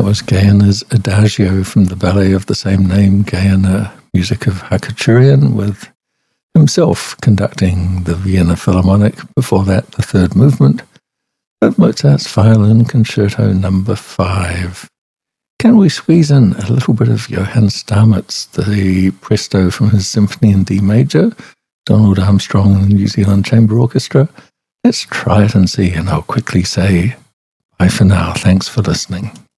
That was Gayaner's Adagio from the ballet of the same name, Gayaner, music of Hachatourian, with himself conducting the Vienna Philharmonic, before that the third movement of Mozart's Violin Concerto No. 5. Can we squeeze in a little bit of Johann Stamitz, the presto from his Symphony in D major, Donald Armstrong and the New Zealand Chamber Orchestra? Let's try it and see, and I'll quickly say bye for now. Thanks for listening.